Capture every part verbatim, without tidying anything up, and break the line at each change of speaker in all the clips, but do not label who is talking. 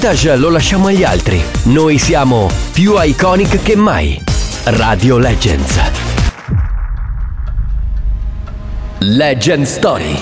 vintage lo lasciamo agli altri. Noi siamo più iconic che mai. Radio Legends. Legend Story.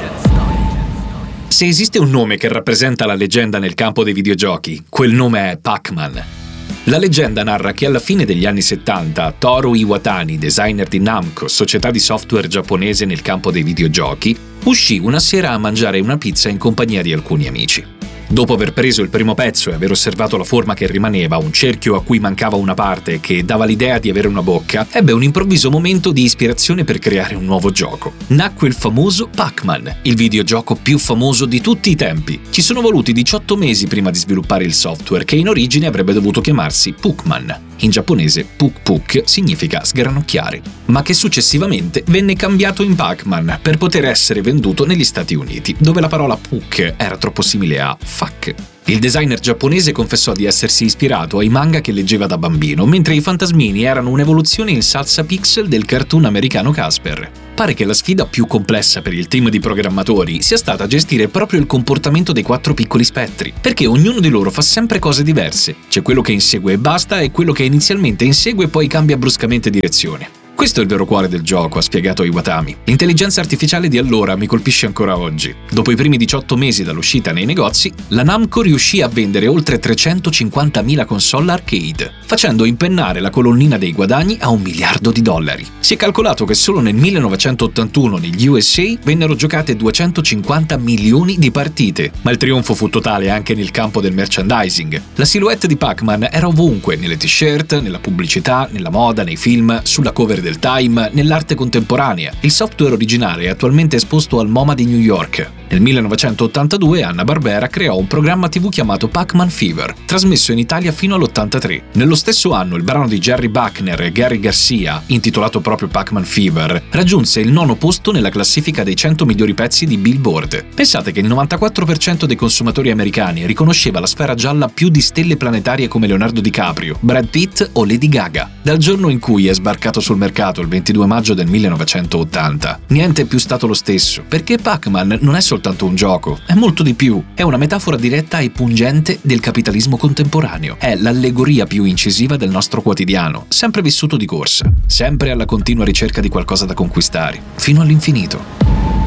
Se esiste un nome che rappresenta la leggenda nel campo dei videogiochi, quel nome è Pac-Man. La leggenda narra che alla fine degli anni settanta, Toru Iwatani, designer di Namco, società di software giapponese nel campo dei videogiochi, uscì una sera a mangiare una pizza in compagnia di alcuni amici. Dopo aver preso il primo pezzo e aver osservato la forma che rimaneva, un cerchio a cui mancava una parte che dava l'idea di avere una bocca, ebbe un improvviso momento di ispirazione per creare un nuovo gioco. Nacque il famoso Pac-Man, il videogioco più famoso di tutti i tempi. Ci sono voluti diciotto mesi prima di sviluppare il software, che in origine avrebbe dovuto chiamarsi Puckman. In giapponese Puk Puk significa sgranocchiare, ma che successivamente venne cambiato in Pac-Man per poter essere venduto negli Stati Uniti, dove la parola Puk era troppo simile a fuck. Il designer giapponese confessò di essersi ispirato ai manga che leggeva da bambino, mentre i fantasmini erano un'evoluzione in salsa pixel del cartoon americano Casper. Pare che la sfida più complessa per il team di programmatori sia stata gestire proprio il comportamento dei quattro piccoli spettri, perché ognuno di loro fa sempre cose diverse. C'è quello che insegue e basta e quello che inizialmente insegue e poi cambia bruscamente direzione. Questo è il vero cuore del gioco, ha spiegato Iwatani. L'intelligenza artificiale di allora mi colpisce ancora oggi. Dopo i primi diciotto mesi dall'uscita nei negozi, la Namco riuscì a vendere oltre trecentocinquantamila console arcade, facendo impennare la colonnina dei guadagni a un miliardo di dollari. Si è calcolato che solo nel millenovecentottantuno negli U S A vennero giocate duecentocinquanta milioni di partite, ma il trionfo fu totale anche nel campo del merchandising. La silhouette di Pac-Man era ovunque, nelle t-shirt, nella pubblicità, nella moda, nei film, sulla cover del Time, nell'arte contemporanea. Il software originale è attualmente esposto al MoMA di New York. Nel millenovecentottantadue Hanna-Barbera creò un programma tivù chiamato Pac-Man Fever, trasmesso in Italia fino all'ottantatré. Nello stesso anno il brano di Jerry Buckner e Gary Garcia, intitolato proprio Pac-Man Fever, raggiunse il nono posto nella classifica dei cento migliori pezzi di Billboard. Pensate che il novantaquattro per cento dei consumatori americani riconosceva la sfera gialla più di stelle planetarie come Leonardo DiCaprio, Brad Pitt o Lady Gaga. Dal giorno in cui è sbarcato sul mercato il ventidue maggio del millenovecentottanta, niente è più stato lo stesso, perché Pac-Man non è soltanto un gioco, è molto di più. È una metafora diretta e pungente del capitalismo contemporaneo. È l'allegoria più incisiva del nostro quotidiano, sempre vissuto di corsa, sempre alla continua ricerca di qualcosa da conquistare, fino all'infinito.